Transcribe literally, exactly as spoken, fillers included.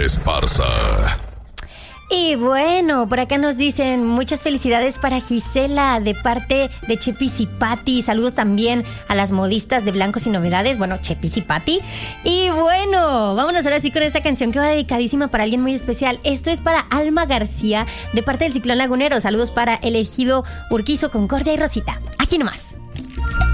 Esparza. Y bueno, por acá nos dicen muchas felicidades para Gisela de parte de Chepis y Pati. Saludos también a las modistas de Blancos y Novedades. Bueno, Chepis y Pati. Y bueno, vámonos ahora sí con esta canción que va dedicadísima para alguien muy especial. Esto es para Alma García de parte del Ciclón Lagunero. Saludos para el Ejido Urquizo, Concordia y Rosita. Aquí nomás.